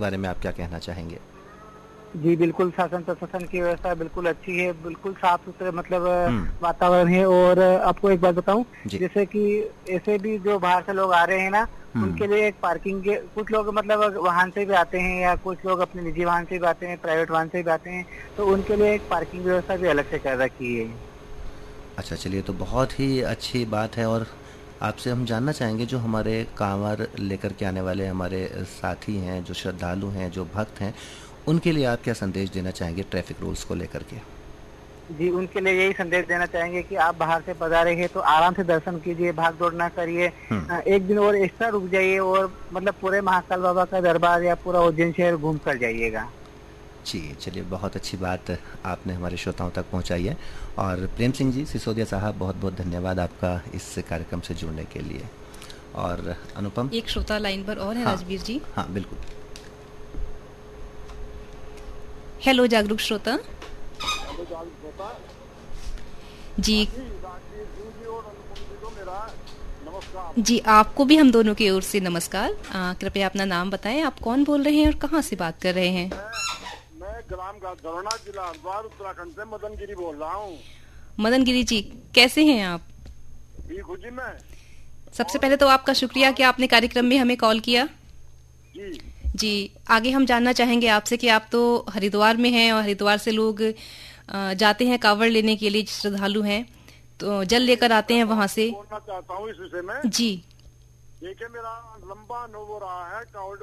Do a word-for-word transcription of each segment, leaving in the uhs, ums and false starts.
बारे में आप क्या कहना चाहेंगे? जी बिल्कुल, शासन प्रशासन की व्यवस्था बिल्कुल अच्छी है, बिल्कुल साफ सुथरे मतलब हम्म। वातावरण है। और आपको एक बात बताऊं, जी। जैसे कि ऐसे भी जो बाहर से लोग आ रहे हैं ना, हम्म। उनके लिए एक पार्किंग के, कुछ लोग मतलब वाहन से भी आते हैं या कुछ लोग अपने निजी वाहन से भी आते हैं, प्राइवेट वाहन से भी आते हैं, तो उनके लिए एक पार्किंग व्यवस्था भी अलग से कर रखी है। अच्छा, चलिए, तो बहुत ही अच्छी बात है। और आपसे हम जानना चाहेंगे, जो हमारे कांवर लेकर के आने वाले हमारे साथी हैं, जो श्रद्धालु हैं, जो भक्त हैं, उनके लिए आप क्या संदेश देना चाहेंगे ट्रैफिक रूल्स को लेकर के? जी, उनके लिए यही संदेश देना चाहेंगे कि आप बाहर से पधारे हैं तो आराम से दर्शन कीजिए, भाग दौड़ ना करिए। हम्म। अ, एक दिन और एक्स्ट्रा रुक जाइए और मतलब पूरे महाकाल बाबा का दरबार या पूरा उज्जैन शहर घूम कर जाइएगा। जी, चलिए, बहुत अच्छी बात आपने हमारे श्रोताओं तक पहुंचाई है। और प्रेम सिंह जी, सिसोदिया साहब, बहुत बहुत धन्यवाद आपका इस कार्यक्रम से जुड़ने के लिए। और अनुपम, एक श्रोता लाइन पर और है। हाँ, राजवीर जी, हाँ, बिल्कुल। हेलो जागरूक श्रोता जी। जी, आपको भी हम दोनों की ओर से नमस्कार। आ, कृपया अपना नाम बताएं, आप कौन बोल रहे हैं और कहां से बात कर रहे हैं? मैं ग्राम का धरोना, जिला हरिद्वार, उत्तराखंड से मदन गिरी बोल रहा हूँ। मदन गिरी जी, कैसे हैं आप? ठीक हूँ जी मैं। सबसे पहले तो आपका शुक्रिया कि आपने कार्यक्रम में हमें कॉल किया। जी जी, आगे हम जानना चाहेंगे आपसे कि आप तो हरिद्वार में हैं और हरिद्वार से लोग आ, जाते हैं कांवड़ लेने के लिए, श्रद्धालु हैं तो जल लेकर आते हैं वहां से। बोलना चाहता हूँ इस विषय में। जी, देखिए, मेरा लंबा अनुभव रहा है कांवड़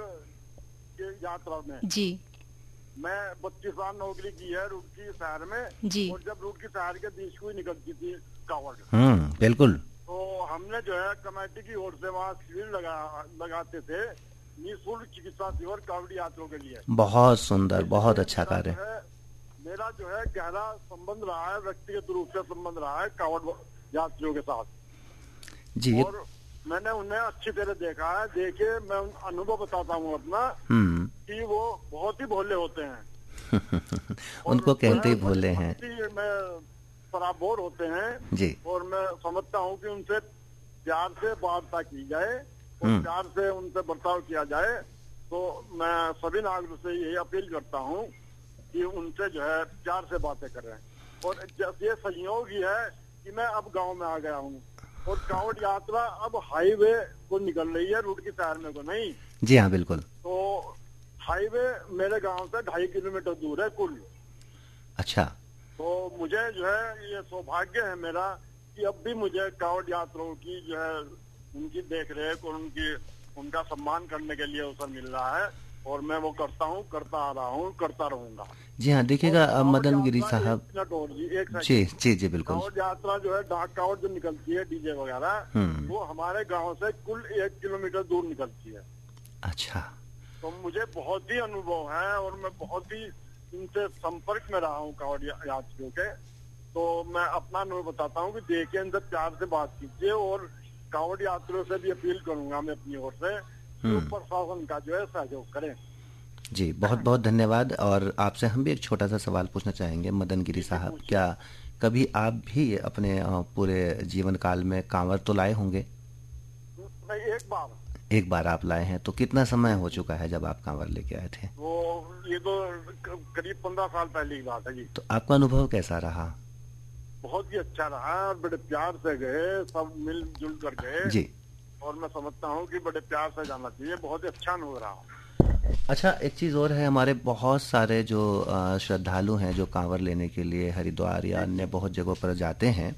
की यात्रा में। जी, मैं बत्तीस साल नौकरी की है रुड़की शहर में। जी। और जब रुड़की शहर के बीच को ही निकलती थी कांवड़, हम्म, बिल्कुल। तो हमने जो है कमेटी की ओर से वहाँ शिविर लगा लगाते थे, निःशुल्क चिकित्सा शिविर कांवड़ यात्रियों के लिए। बहुत सुंदर, बहुत अच्छा कार्य। मेरा जो है गहरा संबंध रहा है, व्यक्तिगत रूप से संबंध रहा है कांवड़ यात्रियों के साथ जी। और मैंने उन्हें अच्छी तरह देखा है। देखिए, मैं उन अनुभव बताता हूँ अपना हम्म। कि वो बहुत ही भोले होते हैं। उनको कहते ही भोले हैं। मैं सराबोर होते हैं जी। और मैं समझता हूँ कि उनसे प्यार से वार्ता की जाए और प्यार से उनसे बर्ताव किया जाए। तो मैं सभी नागरिकों से यही अपील करता हूँ कि उनसे जो है प्यार से बातें करें। और ये संयोग ही है कि मैं अब गांव में आ गया हूँ और कांवड़ यात्रा अब हाईवे को निकल रही है, रुड़की शहर में को नहीं। जी हाँ, बिल्कुल। तो हाईवे मेरे गांव से ढाई किलोमीटर दूर है कुल। अच्छा। तो मुझे जो है ये सौभाग्य है मेरा कि अब भी मुझे कांवड़ यात्रियों की जो है उनकी देख रेख और उनकी उनका सम्मान करने के लिए अवसर मिल रहा है और मैं वो करता हूँ, करता आ रहा हूँ, करता रहूंगा। जी हाँ, देखिएगा मदन गिरी साहब। जी जी जी, बिल्कुल। कांवड़ यात्रा जो है, डाक कांवड़ जो निकलती है डीजे वगैरह, वो हमारे गांव से कुल एक किलोमीटर दूर निकलती है। अच्छा। तो मुझे बहुत ही अनुभव है और मैं बहुत ही इनसे संपर्क में रहा हूँ कांवड़ यात्रियों के। तो मैं अपना अनुभव बताता हूँ कि देखिए, इनसे प्यार से बात कीजिए और कांवड़ यात्रियों से भी अपील करूंगा मैं अपनी ओर से तो प्रशासन का जो है सहयोग करें। जी, बहुत बहुत धन्यवाद। और आपसे हम भी एक छोटा सा सवाल पूछना चाहेंगे मदन गिरी साहब, क्या कभी आप भी अपने पूरे जीवन काल में कांवर तो लाए होंगे? नहीं, एक बार। एक बार आप लाए हैं, तो कितना समय हो चुका है जब आप कांवर लेके आए थे? वो ये तो करीब पंद्रह साल पहले की बात है जी। तो आपका अनुभव कैसा रहा? बहुत ही अच्छा रहा, बड़े प्यार से गए, सब मिलजुल कर गए जी। और मैं समझता हूँ कि बड़े प्यार से जाना चाहिए। बहुत ही अच्छा अनुभव रहा। अच्छा, एक चीज़ और है, हमारे बहुत सारे जो श्रद्धालु हैं जो कांवर लेने के लिए हरिद्वार या अन्य बहुत जगहों पर जाते हैं,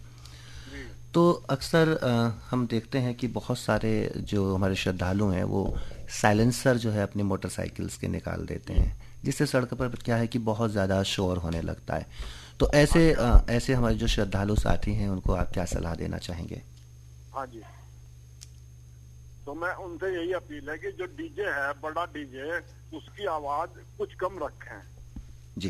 तो अक्सर हम देखते हैं कि बहुत सारे जो हमारे श्रद्धालु हैं वो साइलेंसर जो है अपनी मोटरसाइकिल्स के निकाल देते हैं, जिससे सड़क पर क्या है कि बहुत ज़्यादा शोर होने लगता है। तो ऐसे ऐसे हमारे जो श्रद्धालु साथी हैं उनको आप क्या सलाह देना चाहेंगे? हाँ जी, तो मैं उनसे यही अपील है कि जो डीजे है, बड़ा डीजे, उसकी आवाज कुछ कम रखें जी,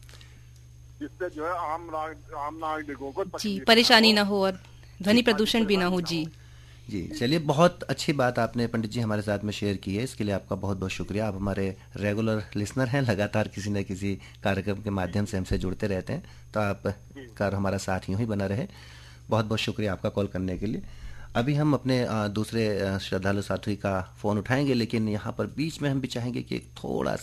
जिससे जो है आम आम नागरिकों को जी परेशानी ना हो और ध्वनि प्रदूषण भी ना हो। जी जी, चलिए, बहुत अच्छी बात आपने पंडित जी हमारे साथ में शेयर की है, इसके लिए आपका बहुत बहुत शुक्रिया। आप हमारे रेगुलर लिसनर हैं, लगातार किसी न किसी कार्यक्रम के माध्यम से हमसे जुड़ते रहते हैं, तो आप का हमारा साथ यूं ही बना रहे। बहुत बहुत शुक्रिया आपका कॉल करने के लिए। अभी हम अपने दूसरे श्रद्धालु साथी का फ़ोन उठाएंगे, लेकिन यहाँ पर बीच में हम भी चाहेंगे कि थोड़ा